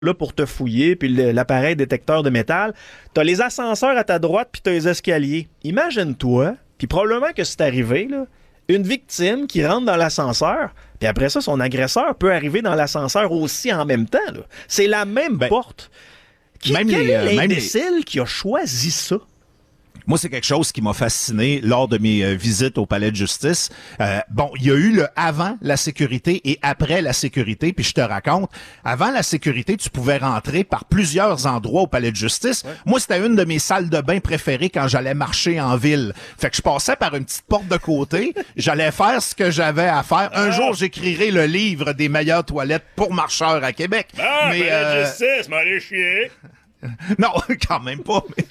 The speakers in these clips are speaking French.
là pour te fouiller, puis l'appareil détecteur de métal. T'as les ascenseurs à ta droite, puis t'as les escaliers. Imagine-toi, puis probablement que c'est arrivé, là, une victime qui rentre dans l'ascenseur, puis après ça, son agresseur peut arriver dans l'ascenseur aussi en même temps. Là. C'est la même porte. Quel est l'imbécile qui a choisi ça? Moi, c'est quelque chose qui m'a fasciné lors de mes visites au palais de justice. Il y a eu le avant la sécurité et après la sécurité, puis je te raconte, avant la sécurité, tu pouvais rentrer par plusieurs endroits au palais de justice. Ouais. Moi, c'était une de mes salles de bain préférées quand j'allais marcher en ville. Fait que je passais par une petite porte de côté, j'allais faire ce que j'avais à faire. Un jour, j'écrirai le livre des meilleures toilettes pour marcheurs à Québec. Mais palais de justice, m'allez chier. Non, quand même pas, mais...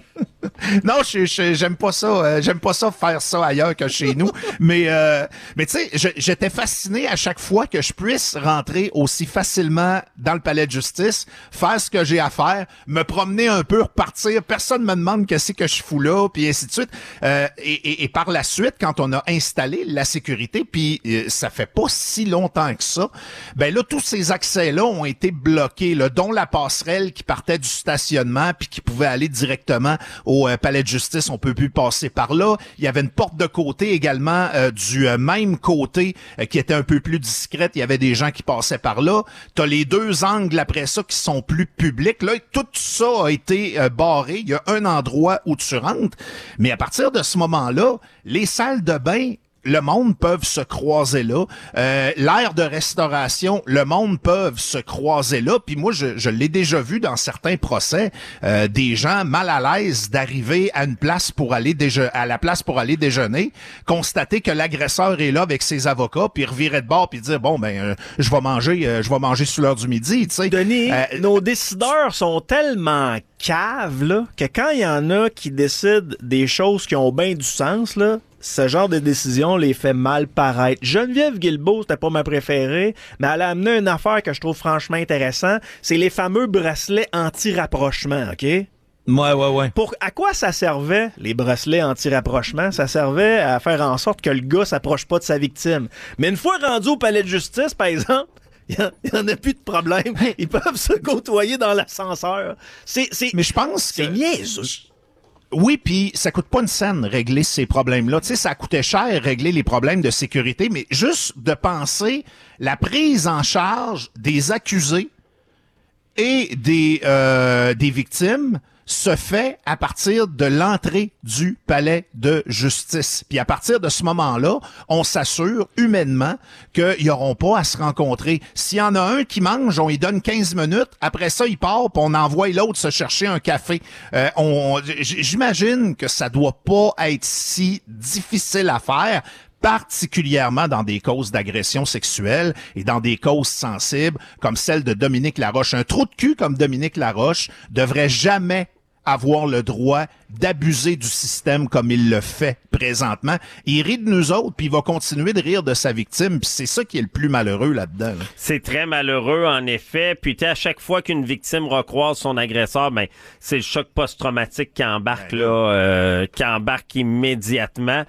Non, j'aime pas ça. J'aime pas ça faire ça ailleurs que chez nous. Mais tu sais, j'étais fasciné à chaque fois que je puisse rentrer aussi facilement dans le palais de justice, faire ce que j'ai à faire, me promener un peu, repartir. Personne me demande qu'est-ce que je fous là, puis ainsi de suite. Et par la suite, quand on a installé la sécurité, puis ça fait pas si longtemps que ça, ben là, tous ces accès-là ont été bloqués, là, dont la passerelle qui partait du stationnement puis qui pouvait aller directement au palais de justice, on peut plus passer par là. Il y avait une porte de côté également du même côté qui était un peu plus discrète. Il y avait des gens qui passaient par là. T'as les deux angles après ça qui sont plus publics. Là, tout ça a été barré. Il y a un endroit où tu rentres. Mais à partir de ce moment-là, les salles de bain, le monde peut se croiser là. L'aire de restauration, le monde peut se croiser là. Puis moi, je l'ai déjà vu dans certains procès, des gens mal à l'aise d'arriver à une place pour aller à la place pour aller déjeuner, constater que l'agresseur est là avec ses avocats, puis revirer de bord puis dire je vais manger sous l'heure du midi. Tu sais, Denis, nos décideurs sont tellement caves là que quand il y en a qui décident des choses qui ont bien du sens là. Ce genre de décision les fait mal paraître. Geneviève Guilbeault, c'était pas ma préférée, mais elle a amené une affaire que je trouve franchement intéressante. C'est les fameux bracelets anti-rapprochement, OK? Ouais. À quoi ça servait, les bracelets anti-rapprochement? Ça servait à faire en sorte que le gars s'approche pas de sa victime. Mais une fois rendu au palais de justice, par exemple, il y en a plus de problème. Ils peuvent se côtoyer dans l'ascenseur. Mais je pense que... C'est niaiseux. Oui, puis ça coûte pas une scène régler ces problèmes-là. Tu sais, ça coûtait cher régler les problèmes de sécurité, mais juste de penser la prise en charge des accusés et des victimes se fait à partir de l'entrée du palais de justice. Puis à partir de ce moment-là, on s'assure humainement qu'ils n'auront pas à se rencontrer. S'il y en a un qui mange, on lui donne 15 minutes. Après ça, il part, puis on envoie l'autre se chercher un café. J'imagine que ça doit pas être si difficile à faire, particulièrement dans des causes d'agression sexuelle et dans des causes sensibles comme celle de Dominique Laroche. Un trou de cul comme Dominique Laroche devrait jamais avoir le droit d'abuser du système comme il le fait présentement. Il rit de nous autres, puis il va continuer de rire de sa victime, puis c'est ça qui est le plus malheureux là-dedans. Là. C'est très malheureux, en effet. Puis à chaque fois qu'une victime recroise son agresseur, c'est le choc post-traumatique qui embarque, qui embarque immédiatement.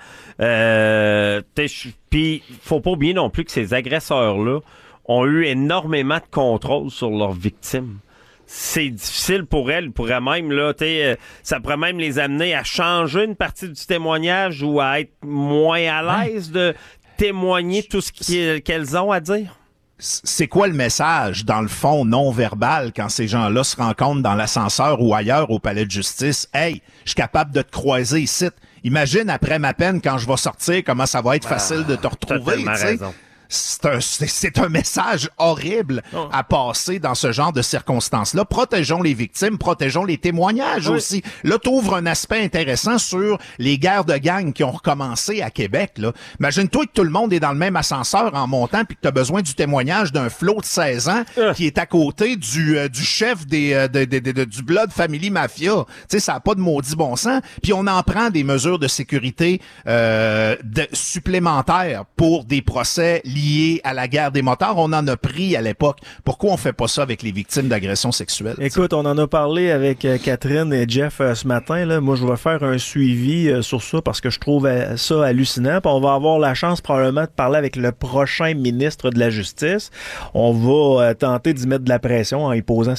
Puis faut pas oublier non plus que ces agresseurs-là ont eu énormément de contrôle sur leurs victimes. C'est difficile pour elles. Ça pourrait même les amener à changer une partie du témoignage ou à être moins à l'aise de témoigner tout ce qu'elles ont à dire. C'est quoi le message, dans le fond, non-verbal, quand ces gens-là se rencontrent dans l'ascenseur ou ailleurs au palais de justice? Hey, je suis capable de te croiser ici. Imagine, après ma peine, quand je vais sortir, comment ça va être facile de te retrouver. C'est un message horrible à passer dans ce genre de circonstances-là. Protégeons les victimes, protégeons les témoignages aussi. Là, t'ouvres un aspect intéressant sur les guerres de gangs qui ont recommencé à Québec. Là. Imagine-toi que tout le monde est dans le même ascenseur en montant puis que t'as besoin du témoignage d'un flot de 16 ans qui est à côté du chef du Blood Family Mafia. Tu sais, ça n'a pas de maudit bon sens. Puis on en prend des mesures de sécurité supplémentaires pour des procès liés liées à la guerre des motards. On en a pris à l'époque. Pourquoi on fait pas ça avec les victimes d'agressions sexuelles? Écoute, on en a parlé avec Catherine et Jeff ce matin. Là. Moi, je vais faire un suivi sur ça parce que je trouve ça hallucinant. Puis on va avoir la chance probablement de parler avec le prochain ministre de la Justice. On va tenter d'y mettre de la pression en y posant